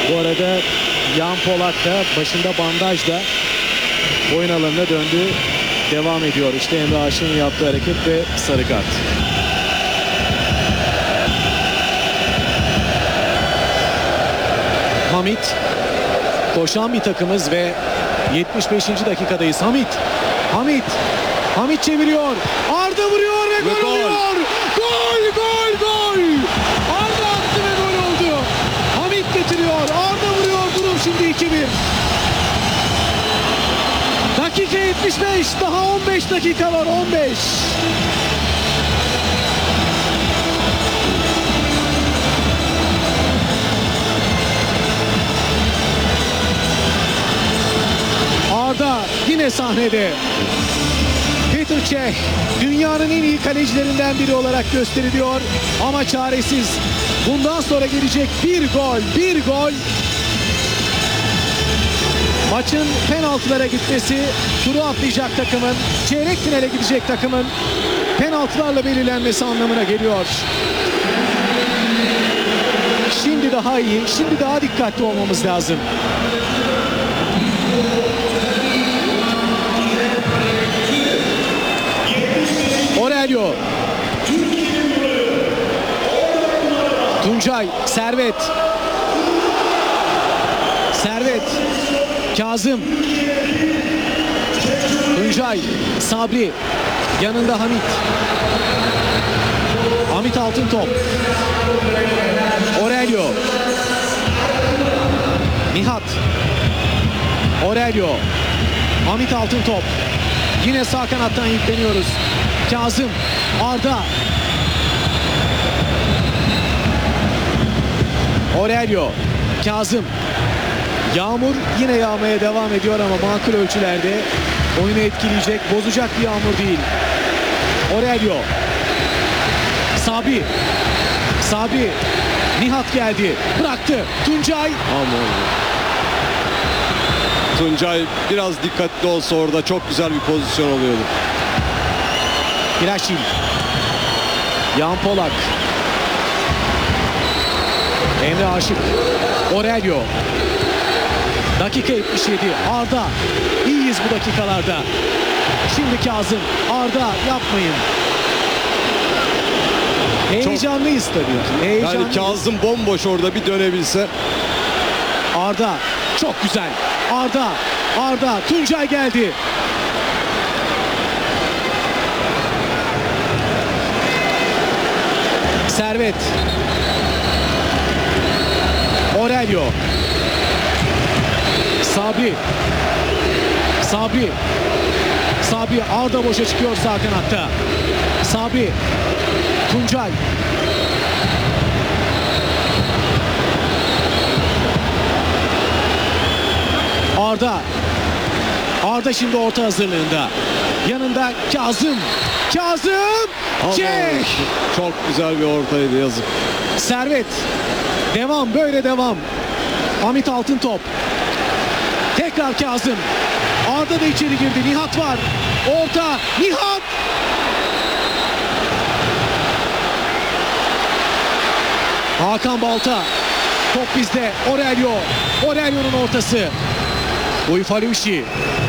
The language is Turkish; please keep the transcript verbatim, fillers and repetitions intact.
Bu arada Yan Polak da başında bandajla oyun alanına döndü. Devam ediyor. İşte Emre Aşık'ın yaptığı hareket ve sarı kart. Hamit. Koşan bir takımız ve yetmiş beşinci dakikadayız. Hamit. Hamit. Hamit çeviriyor. Arda vuruyor ve, ve gol, gol oluyor. Gol, gol, gol. Arda attı ve gol oldu. Hamit getiriyor. Arda vuruyor. Durum şimdi iki bir. Dakika yetmiş beş. Daha on beş dakika var. on beş. Arda yine sahnede. Petr Cech dünyanın en iyi kalecilerinden biri olarak gösteriliyor ama çaresiz. Bundan sonra gelecek bir gol, bir gol. Maçın penaltılara gitmesi, turu atlayacak takımın, çeyrek finale gidecek takımın penaltılarla belirlenmesi anlamına geliyor. Şimdi daha iyi, şimdi daha dikkatli olmamız lazım. Aurelio. Tuncay, Servet. Servet. Kazım. Tuncay, Sabri. Yanında Hamit. Hamit Altıntop. Aurelio. Nihat. Aurelio. Hamit Altıntop. Yine sağ kanattan yükleniyoruz. Kazım, Arda. Aurelio, Kazım. Yağmur yine yağmaya devam ediyor ama makul ölçülerde. Oyunu etkileyecek, bozacak bir yağmur değil. Aurelio. Sabri. Sabri. Nihat geldi. Bıraktı. Tuncay. Aman. Tuncay biraz dikkatli olsa orada çok güzel bir pozisyon oluyordu. Miraşil. Yan Polak. Emre Aşık. Aurelio. Dakika yetmiş yedi. Arda. İyiyiz bu dakikalarda. Şimdi Kazım. Arda yapmayın. Heyecanlıyız tabii. Heyecanlıyız. Yani Kazım bomboş orada bir dönebilse. Arda. Çok güzel. Arda. Arda. Tuncay geldi. Servet. Aurelio. Sabri. Sabri. Sabri. Arda boşa çıkıyor sağ kanatta. Sabri. Tuncay. Arda. Arda şimdi orta hazırlığında. Yanında Kazım. Kazım. Cech. Çok güzel bir ortaydı, yazık. Servet. Devam, böyle devam. Hamit Altıntop. Tekrar Kazım. Arda da içeri girdi. Nihat var. Orta. Nihat. Hakan Balta. Top bizde. Aurelio. Aurelio'nun ortası. Uyfalushi.